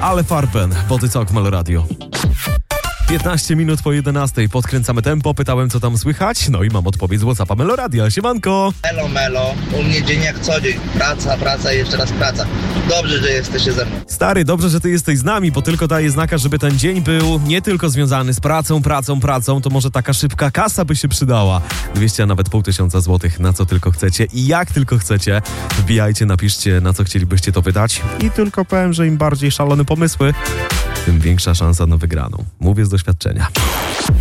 Ale Farben, Body Talk Melo Radio. 15 minut po 11. Podkręcamy tempo, pytałem co tam słychać, no i mam odpowiedź z WhatsAppa Melo Radia. Siemanko! Melo, u mnie dzień jak co dzień. Praca i jeszcze raz praca. Dobrze, że jesteście ze mną. Stary, dobrze, że ty jesteś z nami, bo tylko daje znaka, żeby ten dzień był nie tylko związany z pracą, to może taka szybka kasa by się przydała. 200, a nawet 500 złotych, na co tylko chcecie i jak tylko chcecie. Wbijajcie, napiszcie, na co chcielibyście to wydać i tylko powiem, że im bardziej szalone pomysły, tym większa szansa na wygraną. Mówię z doświadczenia.